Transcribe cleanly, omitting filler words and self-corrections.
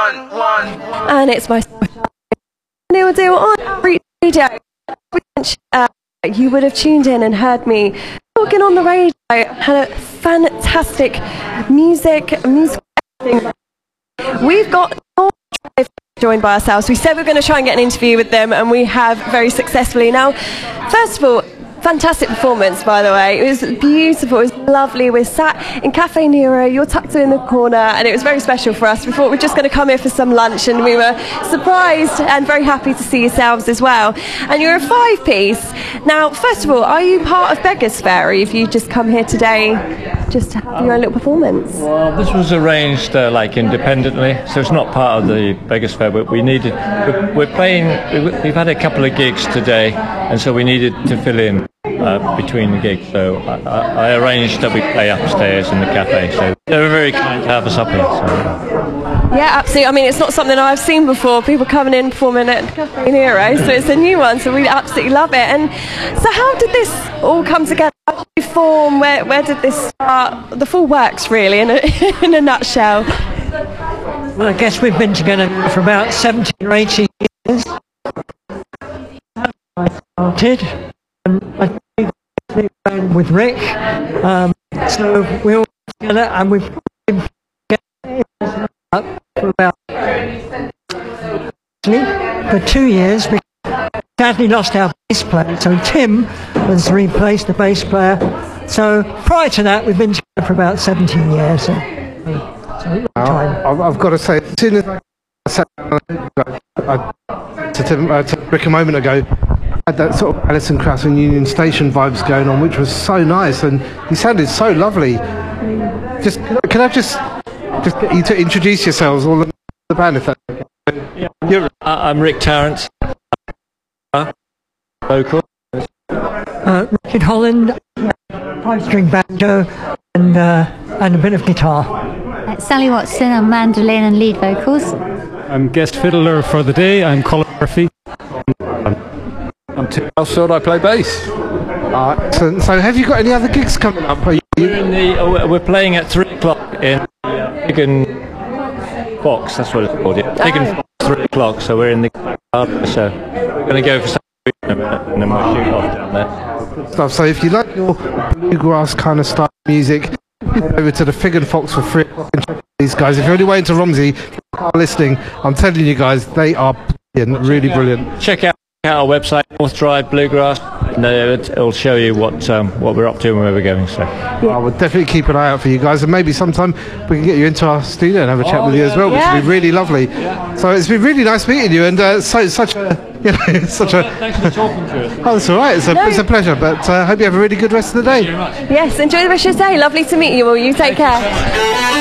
And it's my Neil Deal on radio. You would have tuned in and heard me talking on the radio. Had a fantastic music. We've got joined by ourselves. We said we're going to try and get an interview with them, and we have very successfully. Now, first of all, fantastic performance, by the way. It was beautiful. It was lovely. We're sat in Cafe Nero. You're tucked in the corner, and it was very special for us. We thought we were just going to come here for some lunch, and we were surprised and very happy to see yourselves as well. And you're a five-piece. Now, first of all, are you part of Beggars Fair, or have you just come here today just to have your own little performance? Well, this was arranged like independently, so it's not part of the Beggars Fair, but we've had a couple of gigs today, and so we needed to fill in between the gigs, so I arranged that we play upstairs in the cafe, so they were very kind to have us up here. So. Yeah, absolutely. I mean, it's not something I've seen before, people coming in performing at Cafe Nero, so it's a new one, so we absolutely love it. And so how did this all come together? How did you form? Where did this start? The full works, really, in a nutshell. Well, I guess we've been together for about 17 or 18 years. I started, I played with Rick, so we all together, and we've been together for about 2 years. We sadly lost our bass player, so Tim has replaced the bass player. So prior to that, we've been together for about 17 years. So I've got to say, as soon as I sat down to Rick a moment ago, I had that sort of Alison Krauss and Union Station vibes going on, which was so nice, and he sounded so lovely. Just can I just get you to introduce yourselves, all of the band, if that's okay? Yeah. I'm Rick Tarrant, vocal. Richard Holland, 5-string banjo, and a bit of guitar. Sally Watson, I'm mandolin and lead vocals. I'm guest fiddler for the day. I'm Colin Murphy. I'm Tim Housefield, I play bass. So have you got any other gigs coming up? We're playing at 3 o'clock in Pig and Fox, that's what it's called. Pig and Fox, 3 o'clock, so we're in the so we're going to go for some in a minute, and then we'll shoot off down there. So if you like your bluegrass kind of style music, head over to the Fig and Fox for 3 o'clock and check out these guys. If you're on your way into Romsey, listening, I'm telling you guys, they are brilliant, really brilliant. Check out our website, North Drive Bluegrass, and it'll show you what we're up to and where we're going. So I will definitely keep an eye out for you guys, and maybe sometime we can get you into our studio and have a chat with you as well, which would be really lovely. Yeah. So it's been really nice meeting you, and such a thanks for talking to us. Oh, that's all right. It's a pleasure. But I hope you have a really good rest of the day. Yes, enjoy the rest of your day. Lovely to meet you all. You take care.